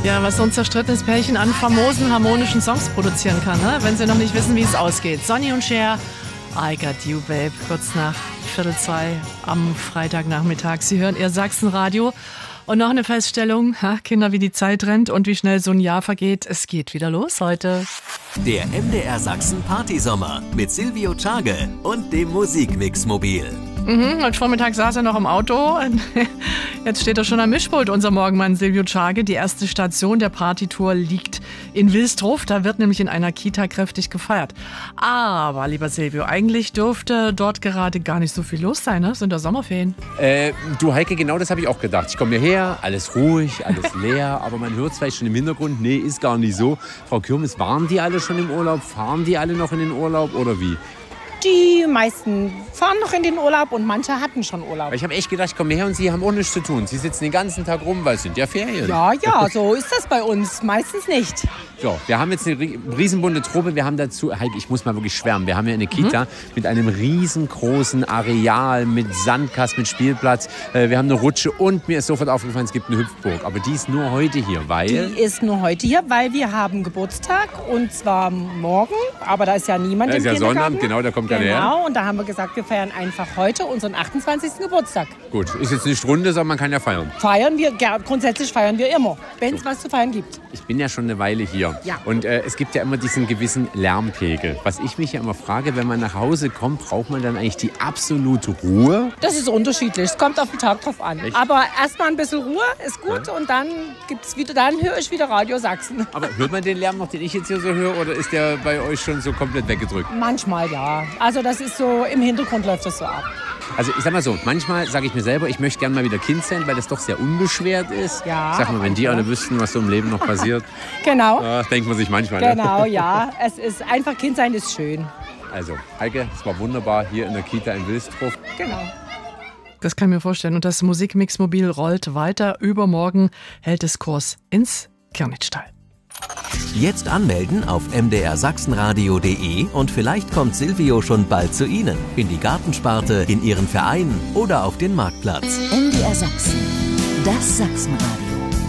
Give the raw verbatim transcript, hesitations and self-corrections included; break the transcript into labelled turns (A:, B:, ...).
A: Ja, was so ein zerstrittenes Pärchen an famosen harmonischen Songs produzieren kann, ne? Wenn sie noch nicht wissen, wie es ausgeht. Sonny und Cher, I Got You, Babe, kurz nach Viertel zwei am Freitagnachmittag. Sie hören Ihr Sachsenradio. Und noch eine Feststellung, ha, Kinder, wie die Zeit rennt und wie schnell so ein Jahr vergeht. Es geht wieder los heute.
B: Der M D R Sachsen Partysommer mit Silvio Tschage und dem Musikmix-Mobil.
A: Mhm, heute Vormittag saß er noch im Auto. Jetzt steht er schon am Mischpult, unser Morgenmann Silvio Tschage. Die erste Station der Partytour liegt in Wilsdruff. Da wird nämlich in einer Kita kräftig gefeiert. Aber, lieber Silvio, eigentlich dürfte dort gerade gar nicht so viel los sein, ne? Sind da Sommerferien?
C: Äh, du Heike, genau das habe ich auch gedacht. Ich komme hierher, alles ruhig, alles leer, aber man hört es vielleicht schon im Hintergrund, nee, ist gar nicht so. Frau Kürmes, waren die alle schon im Urlaub? Fahren die alle noch in den Urlaub oder wie?
D: Die meisten fahren noch in den Urlaub und manche hatten schon Urlaub.
C: Ich habe echt gedacht, ich komme her und Sie haben auch nichts zu tun. Sie sitzen den ganzen Tag rum, weil es sind ja Ferien.
D: Ja, ja, so ist das bei uns. Meistens nicht.
C: So, wir haben jetzt eine riesenbunte Truppe. Wir haben dazu, Heike, ich muss mal wirklich schwärmen, wir haben ja eine Kita mhm. mit einem riesengroßen Areal, mit Sandkasten, mit Spielplatz. Wir haben eine Rutsche und mir ist sofort aufgefallen, es gibt eine Hüpfburg. Aber die ist nur heute hier, weil...
D: Die ist nur heute hier, weil wir haben Geburtstag und zwar morgen. Aber da ist ja niemand
C: da
D: im
C: ist ja
D: Kindergarten.
C: Sonnabend, genau, da kommt keiner her.
D: Genau, und da haben wir gesagt, wir feiern einfach heute unseren achtundzwanzigsten Geburtstag.
C: Gut, ist jetzt nicht Runde, sondern man kann ja feiern.
D: Feiern wir, ja, grundsätzlich feiern wir immer, wenn es so was zu feiern gibt.
C: Ich bin ja schon eine Weile hier.
D: Ja.
C: Und äh, es gibt ja immer diesen gewissen Lärmpegel. Was ich mich ja immer frage, wenn man nach Hause kommt, braucht man dann eigentlich die absolute Ruhe?
D: Das ist unterschiedlich. Es kommt auf den Tag drauf an.
C: Echt?
D: Aber erstmal ein bisschen Ruhe ist gut, ja. Und dann gibt's wieder, dann höre ich wieder Radio Sachsen.
C: Aber hört man den Lärm noch, den ich jetzt hier so höre, oder ist der bei euch schon so komplett weggedrückt?
D: Manchmal ja. Also das ist so, im Hintergrund läuft das so ab.
C: Also ich sag mal so, manchmal sage ich mir selber, ich möchte gerne mal wieder Kind sein, weil das doch sehr unbeschwert ist.
D: Ja,
C: ich sag mal, wenn die alle wüssten, was so im Leben noch passiert.
D: Genau.
C: Ja, das denkt man sich manchmal.
D: Genau,
C: ne?
D: ja. Es ist einfach, Kind sein ist schön.
C: Also, Heike, es war wunderbar hier in der Kita in Wilsdruff.
D: Genau.
A: Das kann ich mir vorstellen. Und das Musikmix-Mobil rollt weiter. Übermorgen hält es Kurs ins Kirnitztal.
B: Jetzt anmelden auf m d r sachsenradio punkt d e und vielleicht kommt Silvio schon bald zu Ihnen. In die Gartensparte, in Ihren Verein oder auf den Marktplatz.
E: M D R Sachsen, das Sachsenradio.